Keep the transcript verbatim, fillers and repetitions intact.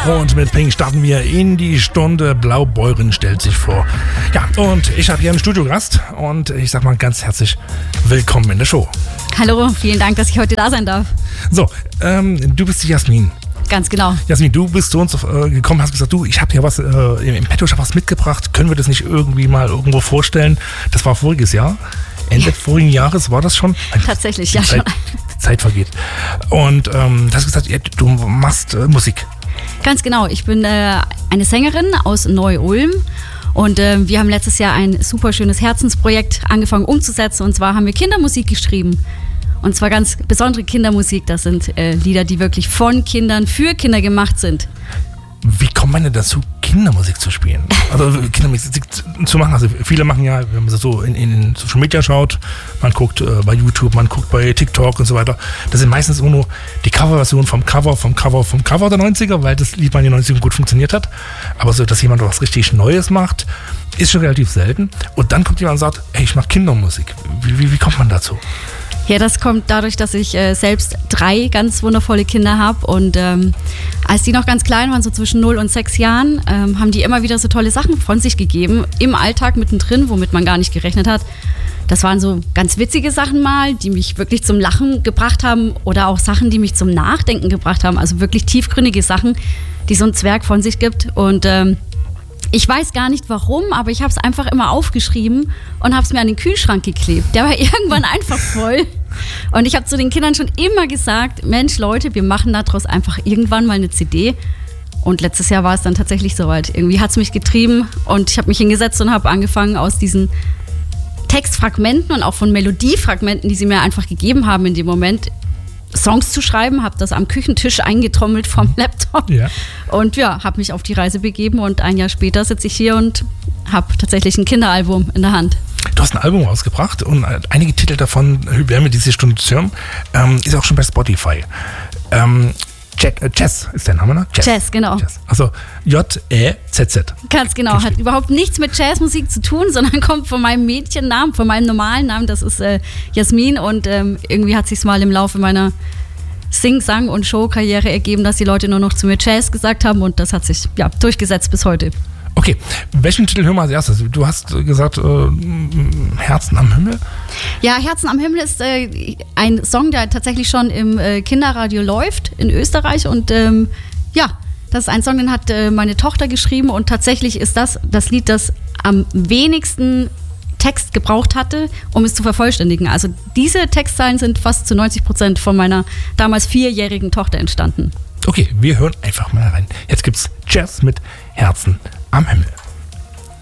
Und mit Pink starten wir in die Stunde. Blaubeuren stellt sich vor. Ja, und ich habe hier einen Studiogast und ich sag mal ganz herzlich willkommen in der Show. Hallo, vielen Dank, dass ich heute da sein darf. So, ähm, du bist die Jasmin. Ganz genau. Jasmin, du bist zu uns äh, gekommen, hast gesagt, du, ich habe hier was äh, im, im Petto, ich habe was mitgebracht. Können wir das nicht irgendwie mal irgendwo vorstellen? Das war voriges Jahr. Ende ja. vorigen Jahres war das schon? Tatsächlich, die ja Zeit, schon. Die Zeit vergeht. Und ähm, du hast gesagt, ja, du machst äh, Musik. Ganz genau. Ich bin äh, eine Sängerin aus Neu-Ulm. Und äh, wir haben letztes Jahr ein super schönes Herzensprojekt angefangen umzusetzen. Und zwar haben wir Kindermusik geschrieben. Und zwar ganz besondere Kindermusik. Das sind äh, Lieder, die wirklich von Kindern für Kinder gemacht sind. Wie kommt man denn dazu, Kindermusik zu spielen? Also Kindermusik zu machen. Also viele machen ja, wenn man so in, in Social Media schaut, man guckt äh, bei YouTube, man guckt bei TikTok und so weiter. Das sind meistens immer nur die Coverversion vom Cover, vom Cover, vom Cover der neunziger, weil das Lied mal in den neunzigern gut funktioniert hat. Aber so, dass jemand was richtig Neues macht, ist schon relativ selten. Und dann kommt jemand und sagt, hey, ich mache Kindermusik. Wie, wie, wie kommt man dazu? Ja, das kommt dadurch, dass ich äh, selbst drei ganz wundervolle Kinder habe und ähm, als die noch ganz klein waren, so zwischen null und sechs Jahren, ähm, haben die immer wieder so tolle Sachen von sich gegeben, im Alltag mittendrin, womit man gar nicht gerechnet hat. Das waren so ganz witzige Sachen mal, die mich wirklich zum Lachen gebracht haben oder auch Sachen, die mich zum Nachdenken gebracht haben, also wirklich tiefgründige Sachen, die so ein Zwerg von sich gibt und ähm, ich weiß gar nicht warum, aber ich habe es einfach immer aufgeschrieben und habe es mir an den Kühlschrank geklebt. Der war irgendwann einfach voll. Und ich habe zu den Kindern schon immer gesagt, Mensch Leute, wir machen daraus einfach irgendwann mal eine C D. Und letztes Jahr war es dann tatsächlich soweit. Irgendwie hat es mich getrieben und ich habe mich hingesetzt und habe angefangen aus diesen Textfragmenten und auch von Melodiefragmenten, die sie mir einfach gegeben haben in dem Moment, Songs zu schreiben, habe das am Küchentisch eingetrommelt vom Laptop ja. und ja, habe mich auf die Reise begeben und ein Jahr später sitze ich hier und habe tatsächlich ein Kinderalbum in der Hand. Du hast ein Album rausgebracht und einige Titel davon werden wir diese Stunde hören, ähm, ist auch schon bei Spotify. Ähm, Jazz ist der Name, ne? Jazz, Jazz genau. Jazz. Also J E Z Z. Ganz genau, hat überhaupt nichts mit Jazzmusik zu tun, sondern kommt von meinem Mädchennamen, von meinem normalen Namen, das ist äh, Jasmin und ähm, irgendwie hat sich es mal im Laufe meiner Sing-, Sang- und Show-Karriere ergeben, dass die Leute nur noch zu mir Jazz gesagt haben und das hat sich ja durchgesetzt bis heute. Okay, welchen Titel hören wir als erstes? Du hast gesagt, äh, Herzen am Himmel? Ja, Herzen am Himmel ist äh, ein Song, der tatsächlich schon im äh, Kinderradio läuft in Österreich und ähm, ja, das ist ein Song, den hat äh, meine Tochter geschrieben und tatsächlich ist das das Lied, das am wenigsten Text gebraucht hatte, um es zu vervollständigen. Also diese Textzeilen sind fast zu neunzig Prozent von meiner damals vierjährigen Tochter entstanden. Okay, wir hören einfach mal rein. Jetzt gibt's Jazz mit Herzen am Himmel.